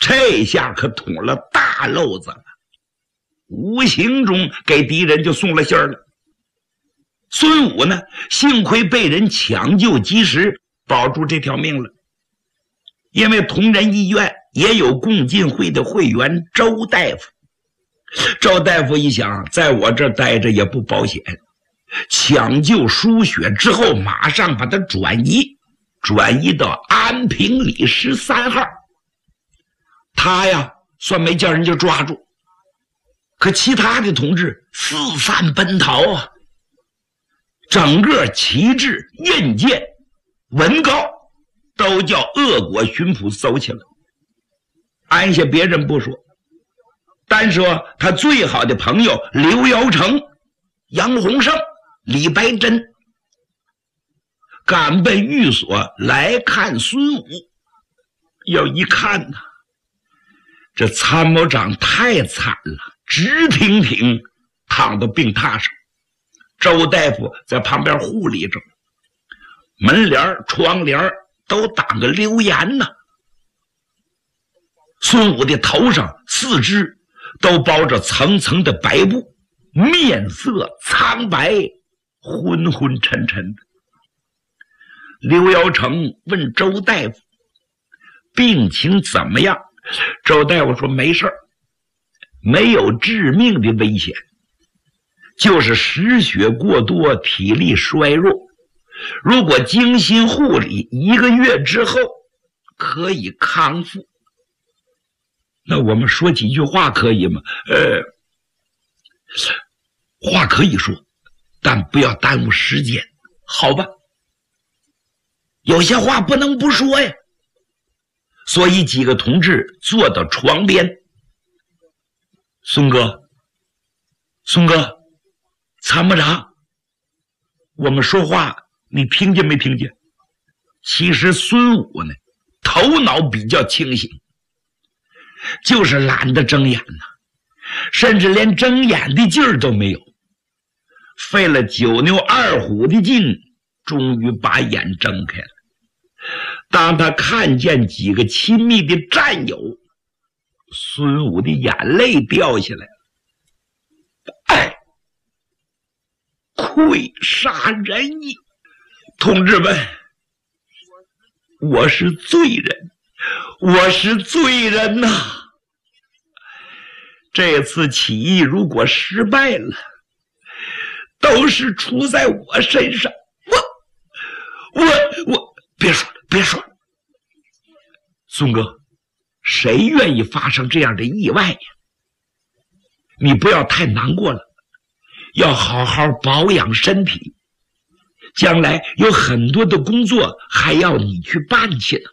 这下可捅了大漏子了，无形中给敌人就送了信儿了。孙武呢，幸亏被人抢救及时，保住这条命了。因为同仁医院也有共进会的会员周大夫，周大夫一想，在我这待着也不保险，抢救输血之后马上把他转移到安平里13号。他呀算没叫人家抓住，可其他的同志四散奔逃啊，整个旗帜、印鉴、文告都叫俄国巡捕搜去了。按下别人不说，单说他最好的朋友刘尧成、杨洪胜、李白珍赶奔寓所来看孙武。要一看呢，这参谋长太惨了，直挺挺躺到病榻上，周大夫在旁边护理着，门帘窗帘都挡个溜严呢。孙武的头上四肢都包着层层的白布，面色苍白，昏昏沉沉的。刘尧成问周大夫病情怎么样，周大夫说没事儿，没有致命的危险，就是失血过多，体力衰弱，如果精心护理1个月之后可以康复。那我们说几句话可以吗？话可以说，但不要耽误时间，好吧？有些话不能不说呀。所以几个同志坐到床边，孙哥，参谋长，我们说话你听见没听见？其实孙武呢，头脑比较清醒，就是懒得睁眼呐，甚至连睁眼的劲儿都没有，费了9牛2虎的劲，终于把眼睁开了。当他看见几个亲密的战友，孙武的眼泪掉下来了。哎，愧煞人矣！同志们，我是罪人呐！这次起义如果失败了，都是出在我身上。我别说了，孙哥，谁愿意发生这样的意外呀？你不要太难过了，要好好保养身体，将来有很多的工作还要你去办去呢。